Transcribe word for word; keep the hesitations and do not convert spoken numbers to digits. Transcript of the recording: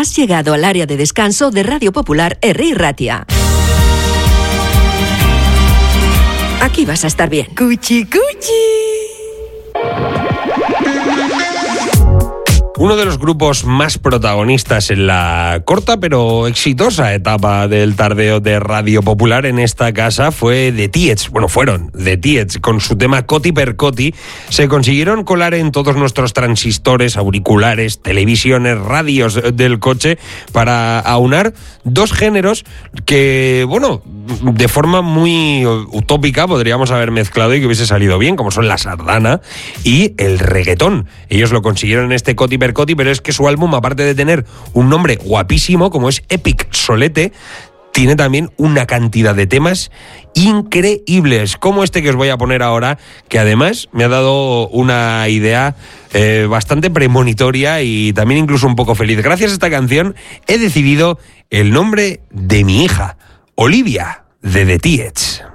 Has llegado al área de descanso de Radio Popular Herri Ratia. Aquí vas a estar bien. Cuchi, cuchi. Uno de los grupos más protagonistas en la corta pero exitosa etapa del tardeo de Radio Popular en esta casa fue The Tiets. Bueno, fueron The Tiets. Con su tema Coti per Coti se consiguieron colar en todos nuestros transistores, auriculares, televisiones, radios del coche para aunar dos géneros que, bueno, de forma muy utópica podríamos haber mezclado y que hubiese salido bien, como son la sardana y el reggaetón. Ellos lo consiguieron en este Coti per Coti, pero es que su álbum, aparte de tener un nombre guapísimo como es Epic Solete, tiene también una cantidad de temas increíbles, como este que os voy a poner ahora, que además me ha dado una idea eh, bastante premonitoria y también incluso un poco feliz. Gracias a esta canción he decidido el nombre de mi hija, Olivia, de The Tiets.